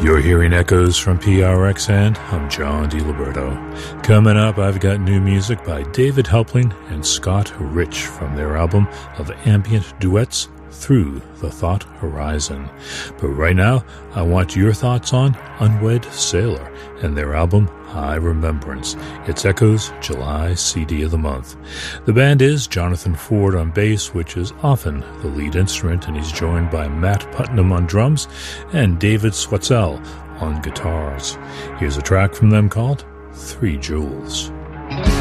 You're hearing echoes from PRX, and I'm John DiLiberto. Coming up, I've got new music by David Helpling and Scott Rich from their album of ambient duets, Through the Thought Horizon. But right now, I want your thoughts on Unwed Sailor and their album High Remembrance. It's Echoes July CD of the month. The band is Jonathan Ford on bass, which is often the lead instrument, and he's joined by Matt Putnam on drums and David Swetzel on guitars. Here's a track from them called 3 Jewels.